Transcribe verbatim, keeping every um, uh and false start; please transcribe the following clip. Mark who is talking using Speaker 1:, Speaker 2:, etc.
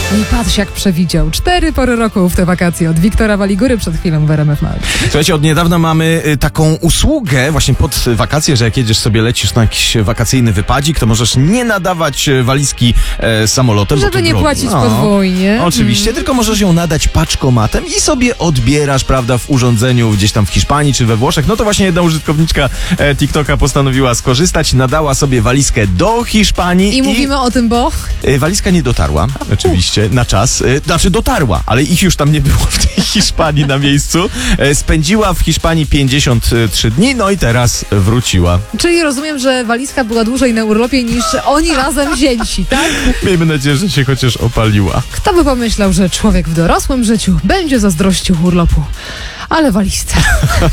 Speaker 1: I patrz, jak przewidział. Cztery pory roku w te wakacje od Wiktora Waligury, przed chwilą w R M F Max.
Speaker 2: Słuchajcie, od niedawna mamy y, taką usługę właśnie pod wakacje, że jak jedziesz sobie, lecisz na jakiś wakacyjny wypadzik, to możesz nie nadawać e, walizki e, samolotem.
Speaker 1: Żeby nie
Speaker 2: drogo.
Speaker 1: płacić
Speaker 2: No,
Speaker 1: podwójnie.
Speaker 2: Oczywiście,
Speaker 1: Mm.
Speaker 2: tylko możesz ją nadać paczkomatem i sobie odbierasz, prawda, w urządzeniu gdzieś tam w Hiszpanii czy we Włoszech. No to właśnie jedna użytkowniczka e, TikToka postanowiła skorzystać, nadała sobie walizkę do Hiszpanii.
Speaker 1: I, I mówimy o tym, bo...
Speaker 2: e, walizka nie dotarła, oczywiście, na czas. E, znaczy dotarła, ale ich już tam nie było w tej Hiszpanii na miejscu. E, spędziła w Hiszpanii pięćdziesiąt trzy dni, no i teraz wróciła.
Speaker 1: Czyli rozumiem, że walizka była dłużej na urlopie niż oni razem wzięci, tak?
Speaker 2: Miejmy nadzieję, że się chociaż opaliła.
Speaker 1: Kto by pomyślał, że człowiek w dorosłym życiu będzie zazdrościł urlopu, ale walizce.